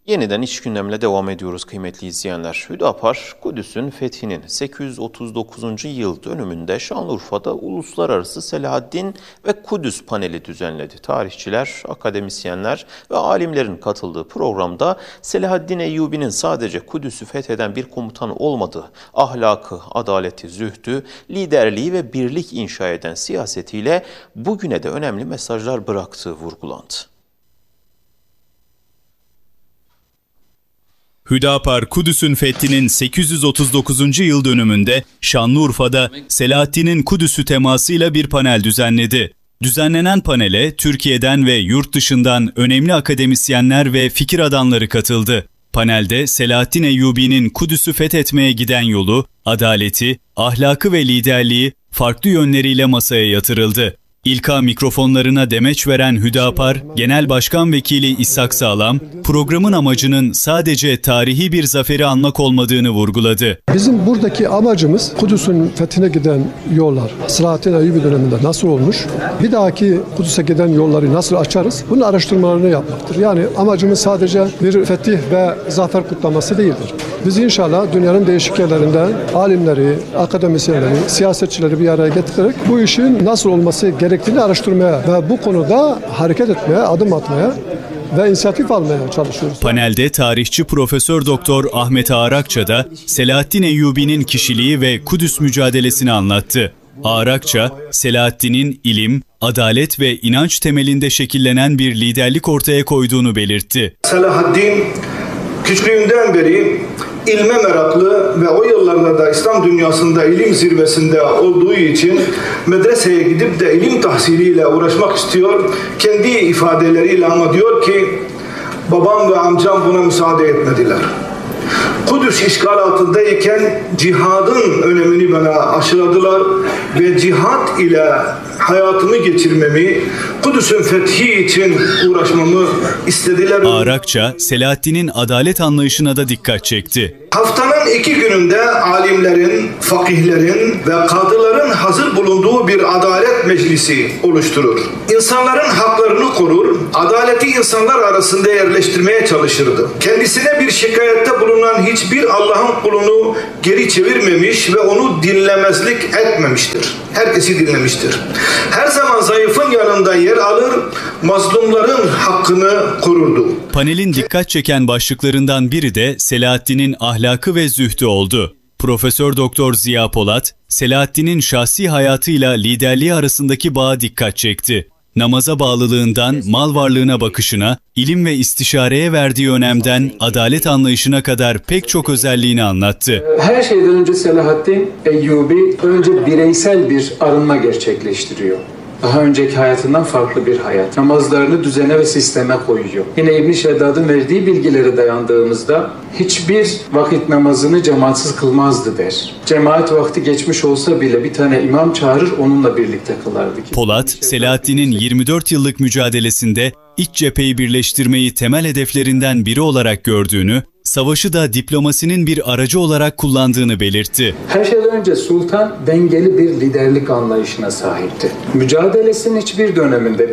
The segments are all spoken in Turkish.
Yeniden iç gündemle devam ediyoruz kıymetli izleyenler. Hüdapar, Kudüs'ün fethinin 839. yıl dönümünde Şanlıurfa'da Uluslararası Selahaddin ve Kudüs paneli düzenledi. Tarihçiler, akademisyenler ve alimlerin katıldığı programda Selahaddin Eyyubi'nin sadece Kudüs'ü fetheden bir komutan olmadığı, ahlakı, adaleti, zühdü, liderliği ve birlik inşa eden siyasetiyle bugüne de önemli mesajlar bıraktığı vurgulandı. Hüdapar, Kudüs'ün fethinin 839. yıl dönümünde Şanlıurfa'da Selahaddin'in Kudüs'ü temasıyla bir panel düzenledi. Düzenlenen panele Türkiye'den ve yurt dışından önemli akademisyenler ve fikir adamları katıldı. Panelde Selahaddin Eyyubi'nin Kudüs'ü fethetmeye giden yolu, adaleti, ahlakı ve liderliği farklı yönleriyle masaya yatırıldı. İlka mikrofonlarına demeç veren Hüdapar, Genel Başkan Vekili İshak Sağlam, programın amacının sadece tarihi bir zaferi anmak olmadığını vurguladı. Bizim buradaki amacımız Kudüs'ün fethine giden yollar, Selahaddin Eyyubi döneminde nasıl olmuş, bir dahaki Kudüs'e giden yolları nasıl açarız, bunun araştırmalarını yapmaktır. Yani amacımız sadece bir fetih ve zafer kutlaması değildir. Biz inşallah dünyanın değişik yerlerinden alimleri, akademisyenleri, siyasetçileri bir araya getirerek bu işin nasıl olması gerektiğini araştırmaya ve bu konuda hareket etmeye, adım atmaya ve inisiyatif almaya çalışıyoruz. Panelde tarihçi Profesör Doktor Ahmet Ağarakça da Selahaddin Eyyubi'nin kişiliği ve Kudüs mücadelesini anlattı. Ağarakça, Selahaddin'in ilim, adalet ve inanç temelinde şekillenen bir liderlik ortaya koyduğunu belirtti. Selahaddin küçüklüğünden beri ilme meraklı ve o yıllarda da İslam dünyasında ilim zirvesinde olduğu için medreseye gidip de ilim tahsiliyle uğraşmak istiyor. Kendi ifadeleriyle ama diyor ki babam ve amcam buna müsaade etmediler. Kudüs işgal altındayken cihadın önemini bana aşıladılar ve cihat ile hayatımı geçirmemi, Kudüs'ün fethi için uğraşmamı istediler. Ağarakça, Selahaddin'in adalet anlayışına da dikkat çekti. Haftanın 2 gününde alimlerin, fakihlerin ve kadıların hazır bulunduğu bir adalet meclisi oluşturur. İnsanların haklarını korur, adaleti insanlar arasında yerleştirmeye çalışırdı. Kendisine bir şikayette bulunan hiçbir Allah'ın kulunu geri çevirmemiş ve onu dinlemezlik etmemiştir. Herkesi dinlemiştir. Her zaman zayıfın yanında yer alır, mazlumların hakkını korurdu. Panelin dikkat çeken başlıklarından biri de Selahaddin'in ahlakı ve zühdü oldu. Profesör Doktor Ziya Polat, Selahaddin'in şahsi hayatıyla liderliği arasındaki bağa dikkat çekti. Namaza bağlılığından mal varlığına bakışına, ilim ve istişareye verdiği önemden adalet anlayışına kadar pek çok özelliğini anlattı. Her şeyden önce Selahaddin Eyyubi önce bireysel bir arınma gerçekleştiriyor. Daha önceki hayatından farklı bir hayat. Namazlarını düzene ve sisteme koyuyor. Yine İbn-i Şeddad'ın verdiği bilgilere dayandığımızda hiçbir vakit namazını cemaatsiz kılmazdı der. Cemaat vakti geçmiş olsa bile bir tane imam çağırır, onunla birlikte kılardı. Polat, Selahaddin'in 24 yıllık mücadelesinde iç cepheyi birleştirmeyi temel hedeflerinden biri olarak gördüğünü, savaşı da diplomasinin bir aracı olarak kullandığını belirtti. Her şeyden önce sultan dengeli bir liderlik anlayışına sahipti. Mücadelesinin hiçbir döneminde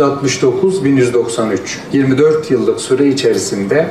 1169-1193 24 yıllık süre içerisinde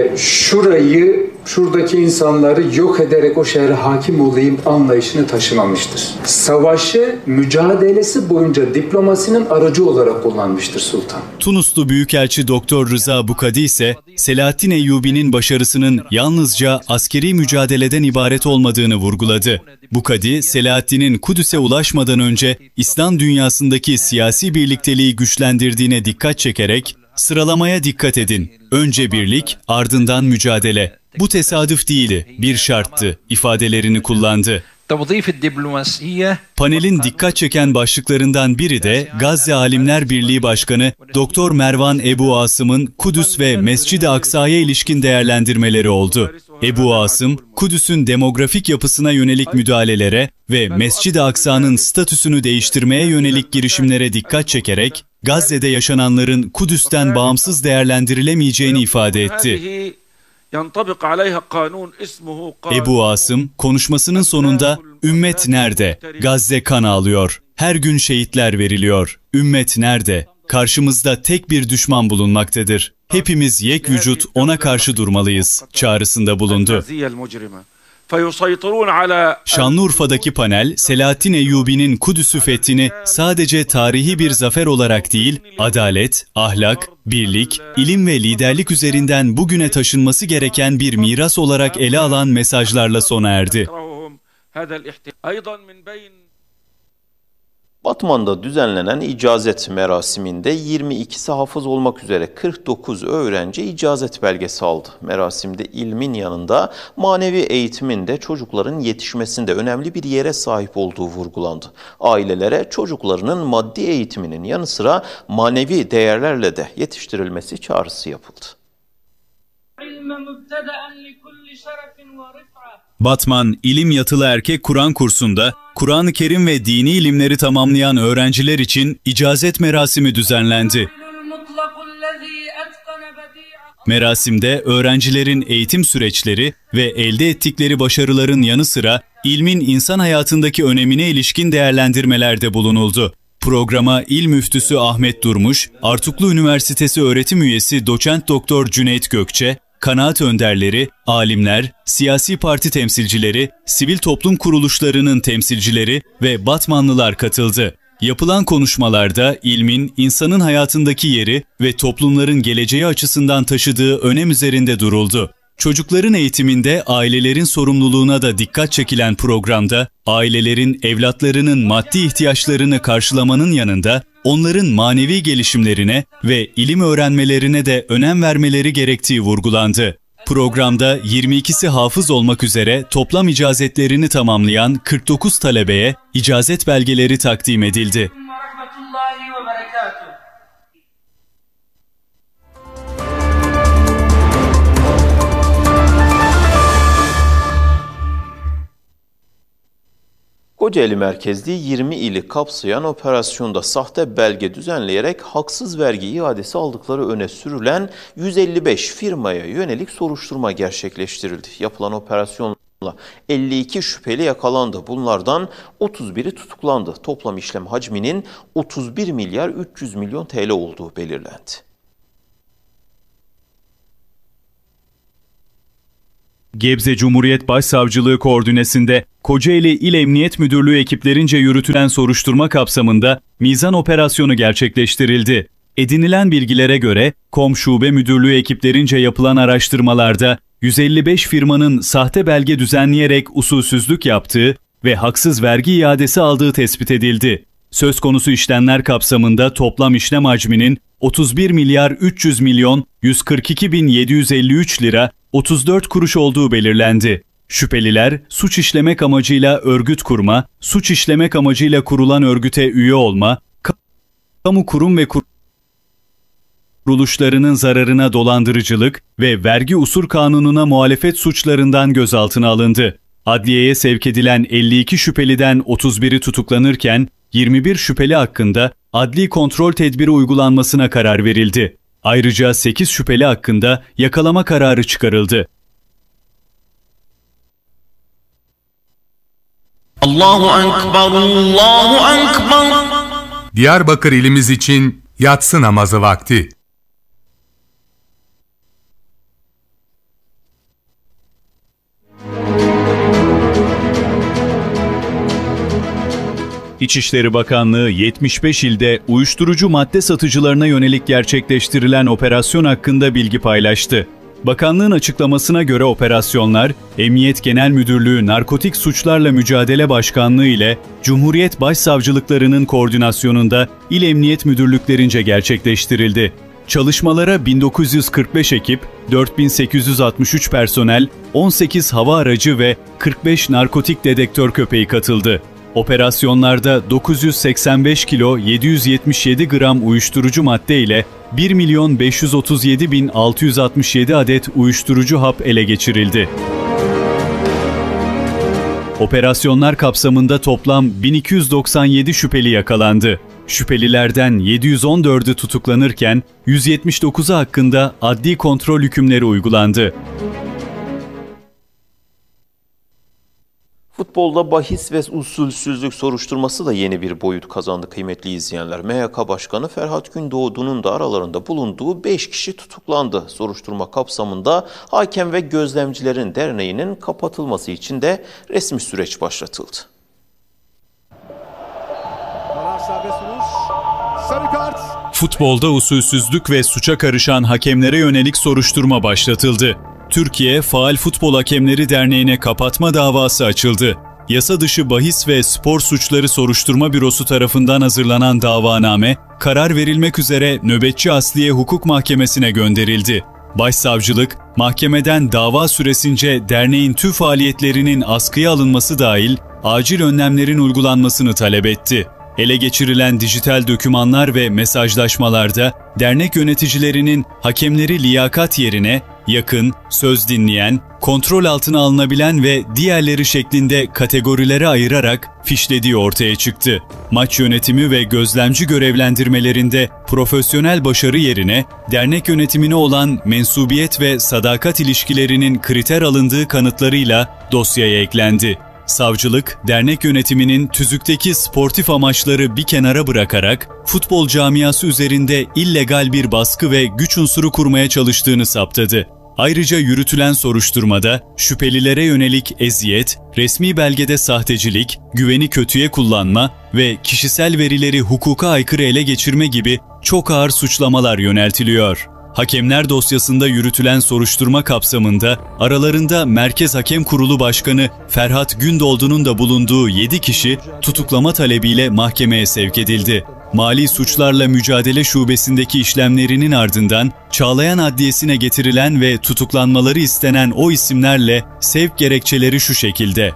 şuradaki insanları yok ederek o şehre hakim olayım anlayışını taşımamıştır. Savaşı, mücadelesi boyunca diplomasinin aracı olarak kullanmıştır sultan. Tunuslu Büyükelçi Doktor Rıza Bukadi ise Selahaddin Eyyubi'nin başarısının yalnızca askeri mücadeleden ibaret olmadığını vurguladı. Bukadi, Selahaddin'in Kudüs'e ulaşmadan önce İslam dünyasındaki siyasi birlikteliği güçlendirdiğine dikkat çekerek, "Sıralamaya dikkat edin. Önce birlik, ardından mücadele. Bu tesadüf değildi, bir şarttı" ifadelerini kullandı. Panelin dikkat çeken başlıklarından biri de Gazze Alimler Birliği Başkanı Doktor Mervan Ebu Asım'ın Kudüs ve Mescid-i Aksa'ya ilişkin değerlendirmeleri oldu. Ebu Asım, Kudüs'ün demografik yapısına yönelik müdahalelere ve Mescid-i Aksa'nın statüsünü değiştirmeye yönelik girişimlere dikkat çekerek, Gazze'de yaşananların Kudüs'ten bağımsız değerlendirilemeyeceğini ifade etti. Ebu Asım konuşmasının sonunda "Ümmet nerede? Gazze kan ağlıyor. Her gün şehitler veriliyor. Ümmet nerede? karşımızda tek bir düşman bulunmaktadır. Hepimiz yekvücut ona karşı durmalıyız çağrısında bulundu. Şanlıurfa'daki panel, Selahattin Eyyubi'nin Kudüs'ü fethini sadece tarihi bir zafer olarak değil, adalet, ahlak, birlik, ilim ve liderlik üzerinden bugüne taşınması gereken bir miras olarak ele alan mesajlarla sona erdi. Batman'da düzenlenen icazet merasiminde 22'si hafız olmak üzere 49 öğrenci icazet belgesi aldı. Merasimde ilmin yanında manevi eğitimin de çocukların yetişmesinde önemli bir yere sahip olduğu vurgulandı. Ailelere çocuklarının maddi eğitiminin yanı sıra manevi değerlerle de yetiştirilmesi çağrısı yapıldı. Batman İlim Yatılı Erkek Kur'an kursunda Kur'an-ı Kerim ve dini ilimleri tamamlayan öğrenciler için icazet merasimi düzenlendi. Merasimde öğrencilerin eğitim süreçleri ve elde ettikleri başarıların yanı sıra ilmin insan hayatındaki önemine ilişkin değerlendirmelerde bulunuldu. Programa İl Müftüsü Ahmet Durmuş, Artuklu Üniversitesi öğretim üyesi Doçent Doktor Cüneyt Gökçe, kanaat önderleri, alimler, siyasi parti temsilcileri, sivil toplum kuruluşlarının temsilcileri ve Batmanlılar katıldı. Yapılan konuşmalarda ilmin insanın hayatındaki yeri ve toplumların geleceği açısından taşıdığı önem üzerinde duruldu. Çocukların eğitiminde ailelerin sorumluluğuna da dikkat çekilen programda, ailelerin evlatlarının maddi ihtiyaçlarını karşılamanın yanında, onların manevi gelişimlerine ve ilim öğrenmelerine de önem vermeleri gerektiği vurgulandı. Programda 22'si hafız olmak üzere toplam icazetlerini tamamlayan 49 talebeye icazet belgeleri takdim edildi. Kocaeli merkezli 20 ili kapsayan operasyonda sahte belge düzenleyerek haksız vergi iadesi aldıkları öne sürülen 155 firmaya yönelik soruşturma gerçekleştirildi. Yapılan operasyonla 52 şüpheli yakalandı. Bunlardan 31'i tutuklandı. Toplam işlem hacminin 31 milyar 300 milyon TL olduğu belirlendi. Gebze Cumhuriyet Başsavcılığı koordinesinde Kocaeli İl Emniyet Müdürlüğü ekiplerince yürütülen soruşturma kapsamında mizan operasyonu gerçekleştirildi. Edinilen bilgilere göre KOM Şube Müdürlüğü ekiplerince yapılan araştırmalarda 155 firmanın sahte belge düzenleyerek usulsüzlük yaptığı ve haksız vergi iadesi aldığı tespit edildi. Söz konusu işlemler kapsamında toplam işlem hacminin 31 milyar 300 milyon 142 bin 753 lira 34 kuruş olduğu belirlendi. Şüpheliler suç işlemek amacıyla örgüt kurma, suç işlemek amacıyla kurulan örgüte üye olma, kamu kurum ve kuruluşlarının zararına dolandırıcılık ve vergi usul kanununa muhalefet suçlarından gözaltına alındı. Adliyeye sevk edilen 52 şüpheliden 31'i tutuklanırken 21 şüpheli hakkında adli kontrol tedbiri uygulanmasına karar verildi. Ayrıca 8 şüpheli hakkında yakalama kararı çıkarıldı. Allahu Ekber, Allahu Ekber. Diyarbakır ilimiz için yatsı namazı vakti. İçişleri Bakanlığı 75 ilde uyuşturucu madde satıcılarına yönelik gerçekleştirilen operasyon hakkında bilgi paylaştı. Bakanlığın açıklamasına göre operasyonlar, Emniyet Genel Müdürlüğü Narkotik Suçlarla Mücadele Başkanlığı ile Cumhuriyet Başsavcılıklarının koordinasyonunda İl Emniyet Müdürlüklerince gerçekleştirildi. Çalışmalara 1945 ekip, 4863 personel, 18 hava aracı ve 45 narkotik dedektör köpeği katıldı. Operasyonlarda 985 kilo 777 gram uyuşturucu madde ile 1.537.667 adet uyuşturucu hap ele geçirildi. Operasyonlar kapsamında toplam 1297 şüpheli yakalandı. Şüphelilerden 714'ü tutuklanırken 179'u hakkında adli kontrol hükümleri uygulandı. Futbolda bahis ve usulsüzlük soruşturması da yeni bir boyut kazandı kıymetli izleyenler. MHK Başkanı Ferhat Gündoğdu'nun da aralarında bulunduğu 5 kişi tutuklandı. Soruşturma kapsamında Hakem ve Gözlemcilerin Derneği'nin kapatılması için de resmi süreç başlatıldı. Futbolda usulsüzlük ve suça karışan hakemlere yönelik soruşturma başlatıldı. Türkiye Faal Futbol Hakemleri Derneği'ne kapatma davası açıldı. Yasa dışı bahis ve spor suçları soruşturma bürosu tarafından hazırlanan davaname, karar verilmek üzere Nöbetçi Asliye Hukuk Mahkemesi'ne gönderildi. Başsavcılık, mahkemeden dava süresince derneğin tüm faaliyetlerinin askıya alınması dahil acil önlemlerin uygulanmasını talep etti. Ele geçirilen dijital dokümanlar ve mesajlaşmalarda dernek yöneticilerinin hakemleri liyakat yerine yakın, söz dinleyen, kontrol altına alınabilen ve diğerleri şeklinde kategorilere ayırarak fişlediği ortaya çıktı. Maç yönetimi ve gözlemci görevlendirmelerinde profesyonel başarı yerine dernek yönetimine olan mensubiyet ve sadakat ilişkilerinin kriter alındığı kanıtlarıyla dosyaya eklendi. Savcılık, dernek yönetiminin tüzükteki sportif amaçları bir kenara bırakarak futbol camiası üzerinde illegal bir baskı ve güç unsuru kurmaya çalıştığını saptadı. Ayrıca yürütülen soruşturmada şüphelilere yönelik eziyet, resmi belgede sahtecilik, güveni kötüye kullanma ve kişisel verileri hukuka aykırı ele geçirme gibi çok ağır suçlamalar yöneltiliyor. Hakemler dosyasında yürütülen soruşturma kapsamında aralarında Merkez Hakem Kurulu Başkanı Ferhat Gündoğdu'nun da bulunduğu 7 kişi tutuklama talebiyle mahkemeye sevk edildi. Mali Suçlarla Mücadele Şubesi'ndeki işlemlerinin ardından Çağlayan Adliyesi'ne getirilen ve tutuklanmaları istenen o isimlerle sevk gerekçeleri şu şekilde.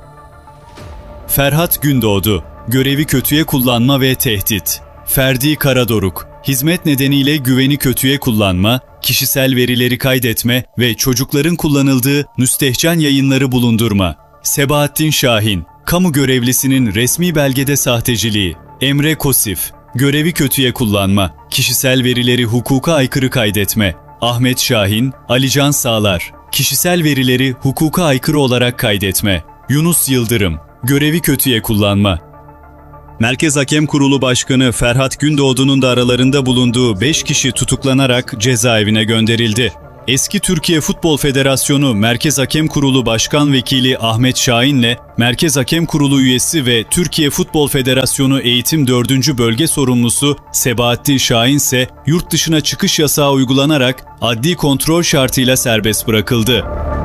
Ferhat Gündoğdu, görevi kötüye kullanma ve tehdit. Ferdi Karadoruk, hizmet nedeniyle güveni kötüye kullanma, kişisel verileri kaydetme ve çocukların kullanıldığı müstehcen yayınları bulundurma. Sebahattin Şahin, kamu görevlisinin resmi belgede sahteciliği. Emre Kosif, görevi kötüye kullanma, kişisel verileri hukuka aykırı kaydetme. Ahmet Şahin, Alican Sağlar, kişisel verileri hukuka aykırı olarak kaydetme. Yunus Yıldırım, görevi kötüye kullanma. Merkez Hakem Kurulu Başkanı Ferhat Gündoğdu'nun da aralarında bulunduğu 5 kişi tutuklanarak cezaevine gönderildi. Eski Türkiye Futbol Federasyonu Merkez Hakem Kurulu Başkan Vekili Ahmet Şahin'le Merkez Hakem Kurulu üyesi ve Türkiye Futbol Federasyonu Eğitim 4. Bölge Sorumlusu Sebahattin Şahin ise yurt dışına çıkış yasağı uygulanarak adli kontrol şartıyla serbest bırakıldı.